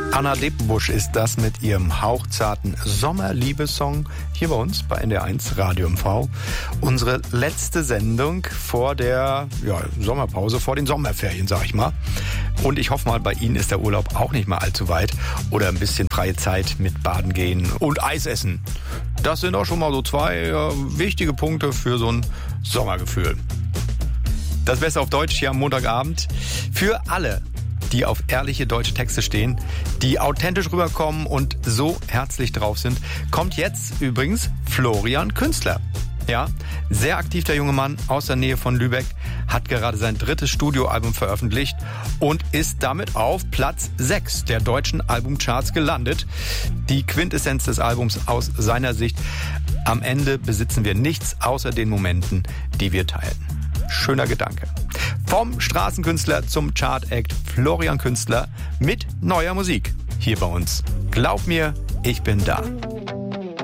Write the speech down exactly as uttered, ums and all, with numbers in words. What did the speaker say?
Anna Depenbusch ist das mit ihrem hauchzarten Sommerliebessong hier bei uns bei N D R eins Radio M V. Unsere letzte Sendung vor der ja, Sommerpause, vor den Sommerferien, sag ich mal. Und ich hoffe mal, bei Ihnen ist der Urlaub auch nicht mal allzu weit oder ein bisschen freie Zeit mit Baden gehen und Eis essen. Das sind auch schon mal so zwei äh, wichtige Punkte für so ein Sommergefühl. Das Beste auf Deutsch hier am Montagabend für alle, die auf ehrliche deutsche Texte stehen, die authentisch rüberkommen und so herzlich drauf sind, kommt jetzt übrigens Florian Künstler. Ja, sehr aktiv der junge Mann aus der Nähe von Lübeck, hat gerade sein drittes Studioalbum veröffentlicht und ist damit auf Platz sechs der deutschen Albumcharts gelandet. Die Quintessenz des Albums aus seiner Sicht: Am Ende besitzen wir nichts außer den Momenten, die wir teilen. Schöner Gedanke. Vom Straßenkünstler zum Chart-Act Florian Künstler mit neuer Musik hier bei uns. Glaub mir, ich bin da.